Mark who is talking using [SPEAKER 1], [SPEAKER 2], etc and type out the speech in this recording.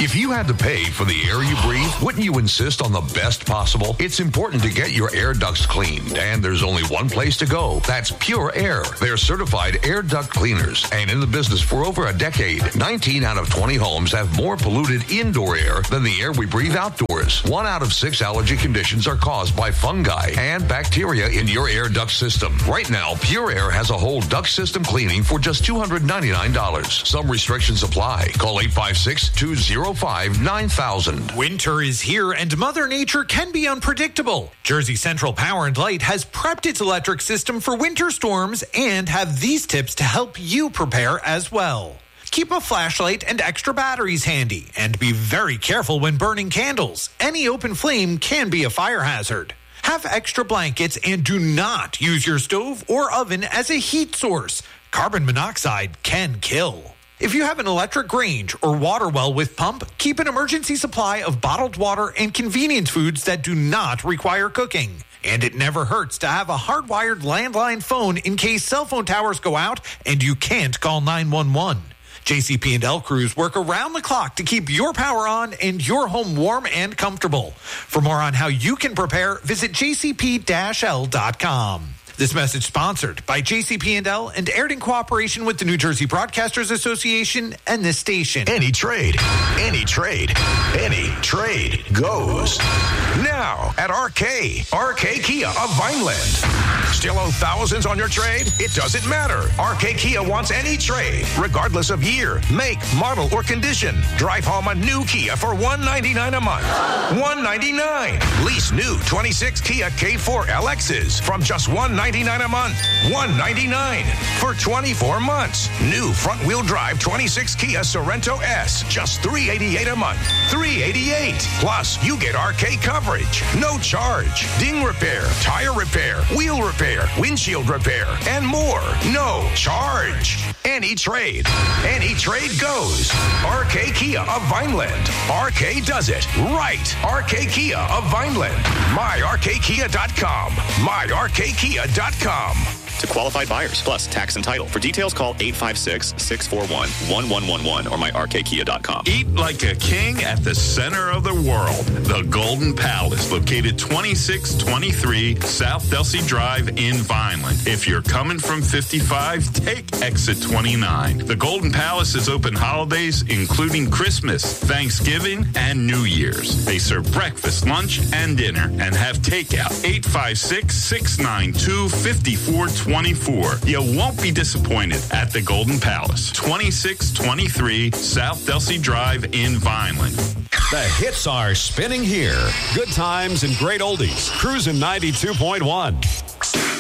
[SPEAKER 1] If you had to pay for the air you breathe, wouldn't you insist on the best possible? It's important to get your air ducts cleaned, and there's only one place to go. That's Pure Air. They're certified air duct cleaners, and in the business for over a decade. 19 out of 20 homes have more polluted indoor air than the air we breathe outdoors. 1 out of 6 allergy conditions are caused by fungi and bacteria in your air duct system. Right now, Pure Air has a whole duct system cleaning for just $299. Some restrictions apply. Call 856-205-9000.
[SPEAKER 2] Winter is here and Mother Nature can be unpredictable. Jersey Central Power and Light has prepped its electric system for winter storms and have these tips to help you prepare as well. Keep a flashlight and extra batteries handy, and be very careful when burning candles. Any open flame can be a fire hazard. Have extra blankets and do not use your stove or oven as a heat source. Carbon monoxide can kill. If you have an electric range or water well with pump, keep an emergency supply of bottled water and convenience foods that do not require cooking. And it never hurts to have a hardwired landline phone in case cell phone towers go out and you can't call 911. JCP&L crews work around the clock to keep your power on and your home warm and comfortable. For more on how you can prepare, visit jcp-l.com. This message sponsored by JCP&L and aired in cooperation with the New Jersey Broadcasters Association and this station.
[SPEAKER 1] Any trade goes now at RK Kia of Vineland. Still owe thousands on your trade? It doesn't matter. RK Kia wants any trade, regardless of year, make, model, or condition. Drive home a new Kia for $199 a month. $199. Lease new 26 Kia K4 LXs from just $199 a month. $199 for 24 months. New front-wheel drive 26 Kia Sorento S, just $388 a month. $388. Plus, you get RK coverage, no charge, ding repair, tire repair, wheel repair, windshield repair, and more. No charge. Any trade goes. RK Kia of Vineland. RK does it right. RK Kia of Vineland. MyRKKia.com. MyRKKia.com.
[SPEAKER 3] To qualified buyers, plus tax and title. For details, call 856-641-1111 or myrkkia.com.
[SPEAKER 4] Eat like a king at the center of the world. The Golden Palace, located 2623 South Delsey Drive in Vineland. If you're coming from 55, take exit 29. The Golden Palace is open holidays, including Christmas, Thanksgiving, and New Year's. They serve breakfast, lunch, and dinner, and have takeout. 856-692-5424. You won't be disappointed at the Golden Palace, 2623 South Delsey Drive in Vineland.
[SPEAKER 5] The hits are spinning here. Good times and great oldies. Cruising 92.1.